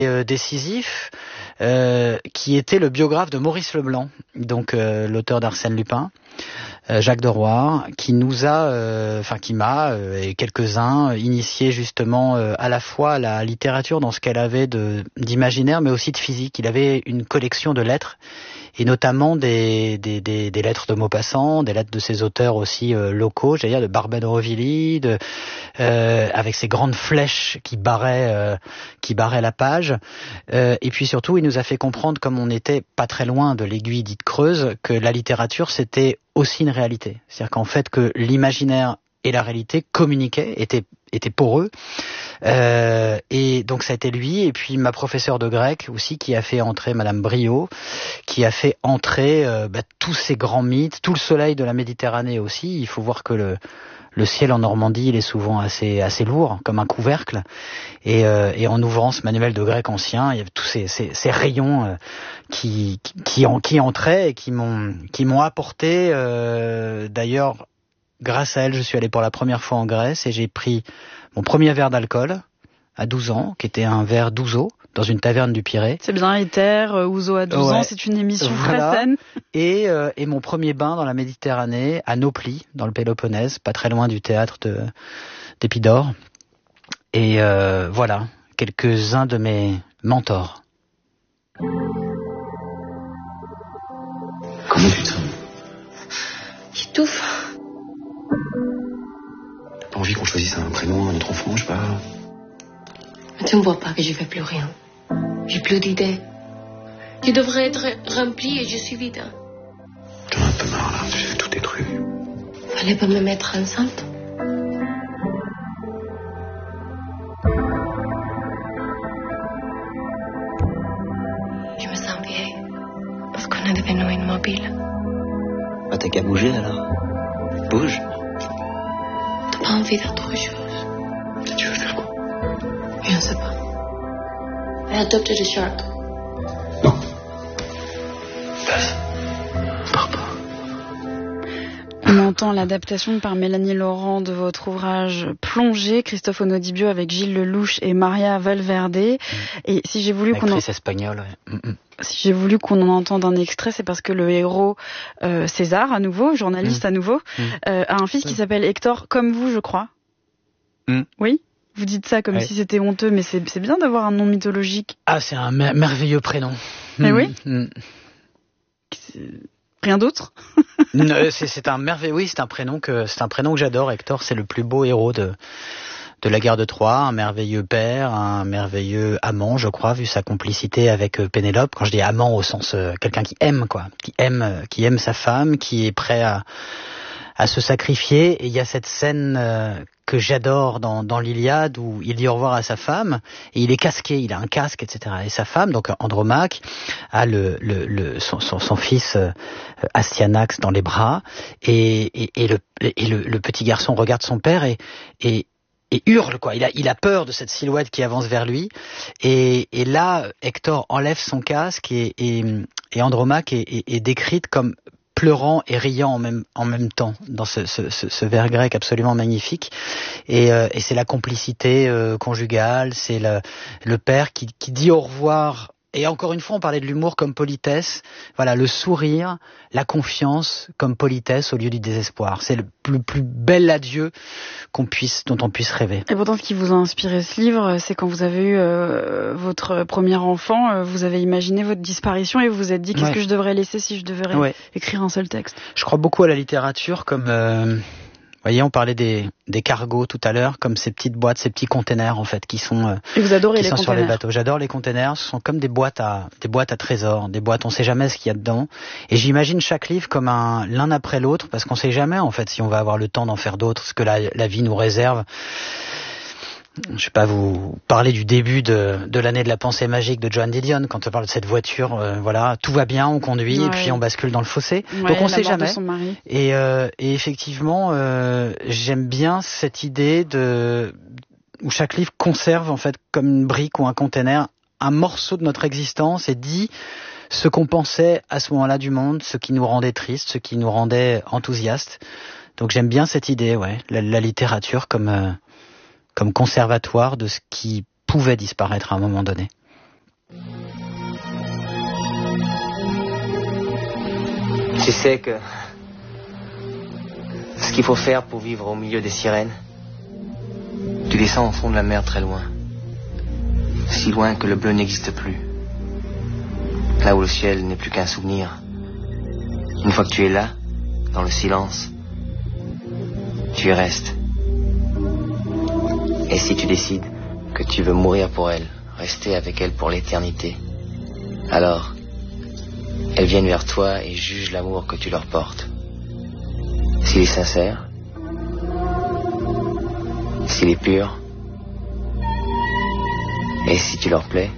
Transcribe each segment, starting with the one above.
décisif, qui était le biographe de Maurice Leblanc, donc l'auteur d'Arsène Lupin, Jacques Doroire, qui nous a, qui m'a et quelques-uns initiés justement à la fois à la littérature dans ce qu'elle avait d'imaginaire, mais aussi de physique. Il avait une collection de lettres, et notamment des lettres de Maupassant, des lettres de ses auteurs aussi locaux, j'allais dire de Barbey de Aurevilly, avec ces grandes flèches qui barraient la page. Et puis surtout, il nous a fait comprendre, comme on n'était pas très loin de l'aiguille dite creuse, que la littérature c'était aussi une réalité. C'est-à-dire qu'en fait que l'imaginaire et la réalité communiquaient, étaient poreux. Et donc ça a été lui, et puis ma professeure de grec aussi, qui a fait entrer Madame Briot, qui a fait entrer tous ces grands mythes, tout le soleil de la Méditerranée aussi. Il faut voir que le ciel en Normandie, il est souvent assez lourd, comme un couvercle. Et en ouvrant ce manuel de grec ancien, il y avait tous ces rayons qui entraient et qui m'ont apporté. D'ailleurs, grâce à elle, je suis allé pour la première fois en Grèce et j'ai pris mon premier verre d'alcool à 12 ans, qui était un verre d'ouzo, dans une taverne du Pirée. C'est bien, Ether, ouzo à 12 ans, c'est une émission très saine. Et mon premier bain dans la Méditerranée, à Nauplie, dans le Péloponnèse, pas très loin du théâtre d'Épidore. Et voilà, quelques-uns de mes mentors. Comment tu te sens? J'étouffe. T'as pas envie qu'on choisisse un prénom à notre enfant, je sais pas? Mais tu ne vois pas que je fais plus rien. J'ai plus d'idées. Je devrais être remplie et je suis vide. J'en ai un peu marre là, j'ai tout détruit. Fallait pas me mettre enceinte. Je me sens vieille parce qu'on est devenu immobile. Bah t'as qu'à bouger alors. Bouge. T'as pas envie d'autre chose? Tu veux faire quoi? Je ne sais pas. I adopted a shark. Non. Passe. Pars pas. On entend l'adaptation par Mélanie Laurent de votre ouvrage Plongée, Christophe Onodibio avec Gilles Lelouch et Maria Valverde. Et si j'ai voulu Actrice espagnole, ouais. Si j'ai voulu qu'on en entende un extrait, c'est parce que le héros César, à nouveau, journaliste à nouveau, a un fils qui s'appelle Hector, comme vous, je crois. Oui? Vous dites ça comme si c'était honteux, mais c'est bien d'avoir un nom mythologique. Ah, c'est un merveilleux prénom. Mais oui. Rien d'autre? C'est un merveilleux, oui, c'est un prénom que j'adore. Hector, c'est le plus beau héros de la guerre de Troie, un merveilleux père, un merveilleux amant, je crois, vu sa complicité avec Pénélope. Quand je dis amant au sens quelqu'un qui aime, quoi, qui aime sa femme, qui est prêt à se sacrifier. Et il y a cette scène que j'adore dans l'Iliade où il dit au revoir à sa femme et il est casqué, il a un casque, etc. Et sa femme, donc Andromaque, a son fils Astyanax dans les bras et le petit garçon regarde son père et hurle, quoi. Il a peur de cette silhouette qui avance vers lui. Et là, Hector enlève son casque et Andromaque est décrite comme pleurant et riant en même temps dans ce vers grec absolument magnifique. Et c'est la complicité conjugale, c'est le père qui dit au revoir. Et encore une fois, on parlait de l'humour comme politesse. Voilà, le sourire, la confiance comme politesse au lieu du désespoir. C'est le plus bel adieu dont on puisse rêver. Et pourtant, ce qui vous a inspiré ce livre, c'est quand vous avez eu votre premier enfant, vous avez imaginé votre disparition et vous vous êtes dit qu'est-ce que je devrais laisser si je devrais écrire un seul texte. Je crois beaucoup à la littérature comme... Vous voyez, on parlait des cargos tout à l'heure, comme ces petites boîtes, ces petits containers en fait, qui sont et vous adorez les sont sur les containers. bateaux. J'adore les containers. Ce sont comme des boîtes à trésors, des boîtes. On sait jamais ce qu'il y a dedans. Et j'imagine chaque livre comme l'un après l'autre, parce qu'on sait jamais en fait si on va avoir le temps d'en faire d'autres, ce que la vie nous réserve. Je vais pas vous parler du début de l'année de la pensée magique de Joan Didion quand on parle de cette voiture, voilà, tout va bien, on conduit et puis on bascule dans le fossé. Donc on sait jamais. Et effectivement, j'aime bien cette idée où chaque livre conserve en fait comme une brique ou un container un morceau de notre existence et dit ce qu'on pensait à ce moment-là du monde, ce qui nous rendait tristes, ce qui nous rendait enthousiastes. Donc j'aime bien cette idée, la littérature comme conservatoire de ce qui pouvait disparaître à un moment donné. sais que ce qu'il faut faire pour vivre au milieu des sirènes, tu descends au fond de la mer très loin. Si loin que le bleu n'existe plus. Là où le ciel n'est plus qu'un souvenir. Une fois que tu es là, dans le silence, tu y restes. Et si tu décides que tu veux mourir pour elle, rester avec elle pour l'éternité, alors elles viennent vers toi et jugent l'amour que tu leur portes. S'il est sincère, s'il est pur, et si tu leur plais,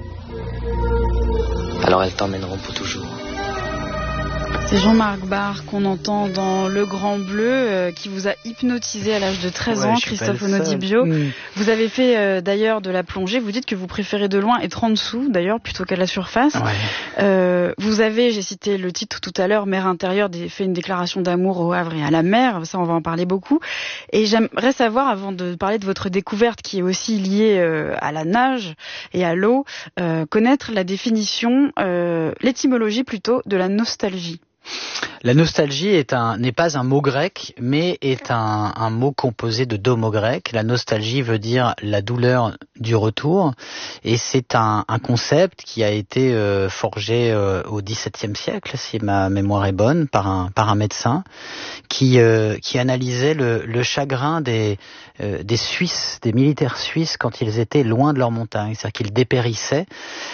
alors elles t'emmèneront pour toujours. C'est Jean-Marc Barr qu'on entend dans Le Grand Bleu, qui vous a hypnotisé à l'âge de 13 ans, Christophe Onodibio. Vous avez fait d'ailleurs de la plongée. Vous dites que vous préférez de loin être en dessous, d'ailleurs, plutôt qu'à la surface. Vous avez, j'ai cité le titre tout à l'heure, Mer intérieure, fait une déclaration d'amour au Havre et à la mer. Ça, on va en parler beaucoup. Et j'aimerais savoir, avant de parler de votre découverte, qui est aussi liée à la nage et à l'eau, connaître la définition, l'étymologie plutôt, de la nostalgie. La nostalgie n'est pas un mot grec, mais est un mot composé de deux mots grecs. La nostalgie veut dire la douleur du retour, et c'est un concept qui a été forgé au XVIIe siècle, si ma mémoire est bonne, par un médecin qui analysait le chagrin des Suisses, des militaires suisses, quand ils étaient loin de leur montagne, c'est-à-dire qu'ils dépérissaient,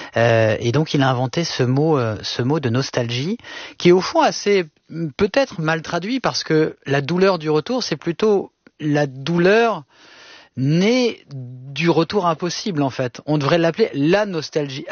et donc il a inventé ce mot de nostalgie, qui est au fond assez peut-être mal traduit, parce que la douleur du retour, c'est plutôt la douleur née du retour impossible, en fait. On devrait l'appeler la nostalgie.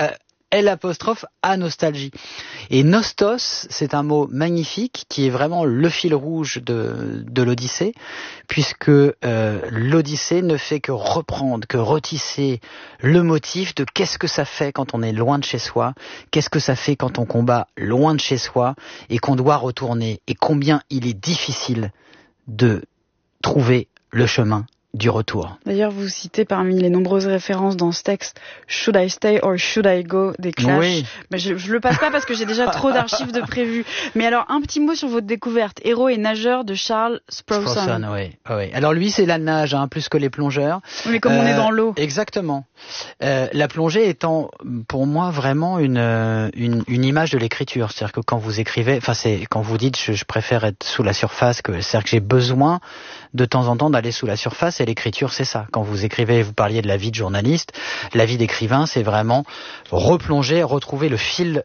L''A nostalgie. Et nostos, c'est un mot magnifique qui est vraiment le fil rouge de l'Odyssée, puisque l'Odyssée ne fait que reprendre, que retisser le motif de qu'est-ce que ça fait quand on est loin de chez soi, qu'est-ce que ça fait quand on combat loin de chez soi et qu'on doit retourner, et combien il est difficile de trouver le chemin du retour. D'ailleurs, vous citez parmi les nombreuses références dans ce texte Should I Stay or Should I Go des Clash. Oui. Mais je le passe pas parce que j'ai déjà trop d'archives de prévues. Mais alors, un petit mot sur votre découverte. Héros et nageur de Charles Sprawson. Oui. Alors lui, c'est la nage, plus que les plongeurs. Oui, mais comme on est dans l'eau. Exactement. La plongée étant pour moi vraiment une image de l'écriture. C'est-à-dire que quand vous écrivez, c'est quand vous dites je préfère être sous la surface, c'est-à-dire que j'ai besoin de temps en temps d'aller sous la surface, et l'écriture c'est ça. Quand vous écrivez, vous parliez de la vie de journaliste, la vie d'écrivain, c'est vraiment replonger, retrouver le fil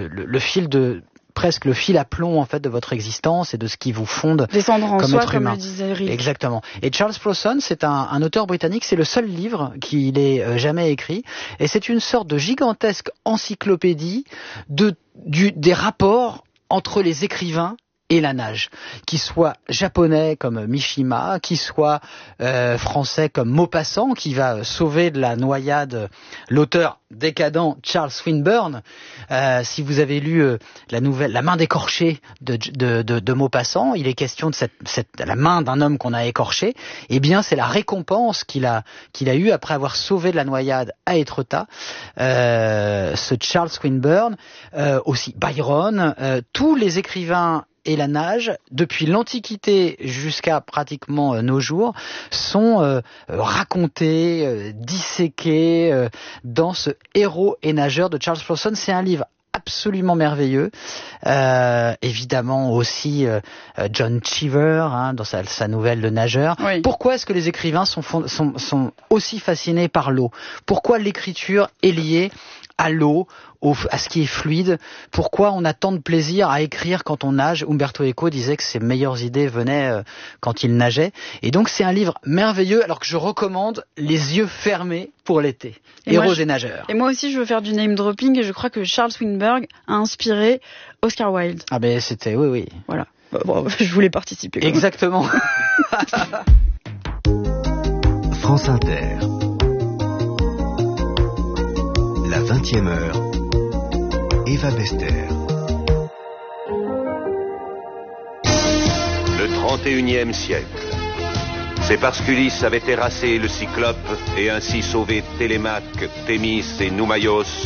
de presque le fil à plomb en fait de votre existence et de ce qui vous fonde descendre en comme soi, être humain. comme le disait Rick. Exactement. Et Charles Sprawson, c'est un auteur britannique, c'est le seul livre qu'il ait jamais écrit, et c'est une sorte de gigantesque encyclopédie des rapports entre les écrivains et la nage, qui soit japonais comme Mishima, qui soit français comme Maupassant, qui va sauver de la noyade l'auteur décadent Charles Swinburne. Si vous avez lu la nouvelle La main d'écorché de Maupassant, il est question de la main d'un homme qu'on a écorché. Eh bien, c'est la récompense qu'il a eue après avoir sauvé de la noyade à Étretat. Ce Charles Swinburne, aussi Byron, tous les écrivains et la nage, depuis l'Antiquité jusqu'à pratiquement nos jours, sont racontés, disséqués dans ce Héros et nageur de Charles Sprawson. C'est un livre absolument merveilleux. Évidemment aussi John Cheever, dans sa nouvelle Le Nageur. Oui. Pourquoi est-ce que les écrivains sont aussi fascinés par l'eau? Pourquoi l'écriture est liée à l'eau, à ce qui est fluide? Pourquoi on a tant de plaisir à écrire quand on nage? Umberto Eco disait que ses meilleures idées venaient quand il nageait. Et donc c'est un livre merveilleux, alors que je recommande les yeux fermés pour l'été. Héros et nageurs. Et moi aussi je veux faire du name dropping, et je crois que Charles Swinburne a inspiré Oscar Wilde. Ah ben c'était, oui. Voilà. Bon, je voulais participer. Exactement. France Inter. La 20e heure, Eva Bester. Le 31e siècle. C'est parce qu'Ulysse avait terrassé le Cyclope et ainsi sauvé Télémaque, Thémis et Noumaïos